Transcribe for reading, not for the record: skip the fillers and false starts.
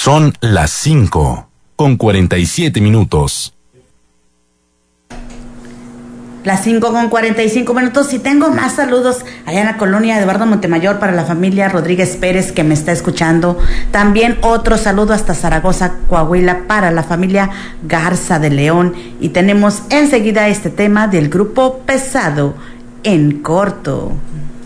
Son las 5:47. Las 5:45 y tengo más saludos allá en la colonia Eduardo Montemayor para la familia Rodríguez Pérez que me está escuchando. También otro saludo hasta Zaragoza, Coahuila para la familia Garza de León. Y tenemos enseguida este tema del grupo Pesado en corto.